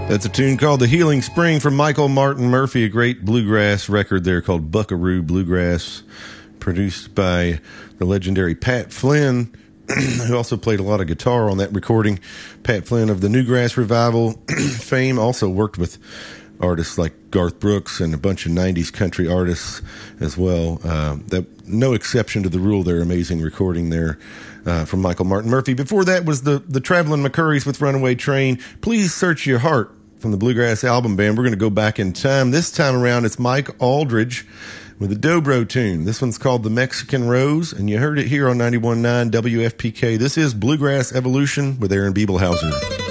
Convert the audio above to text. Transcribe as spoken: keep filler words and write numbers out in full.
That's a tune called The Healing Spring from Michael Martin Murphey, a great bluegrass record there called Buckaroo Bluegrass, produced by the legendary Pat Flynn, who also played a lot of guitar on that recording. Pat Flynn of the Newgrass Revival fame, also worked with artists like Garth Brooks and a bunch of nineties country artists as well. Uh, that no exception to the rule there. Amazing recording there uh, from Michael Martin Murphey. Before that was the, the Traveling McCurrys with Runaway Train. Please Search Your Heart from the Bluegrass Album Band. We're going to go back in time. This time around, it's Mike Aldridge with a dobro tune. This one's called The Mexican Rose, and you heard it here on ninety-one point nine W F P K. This is Bluegrass Evolution with Aaron Biebelhauser.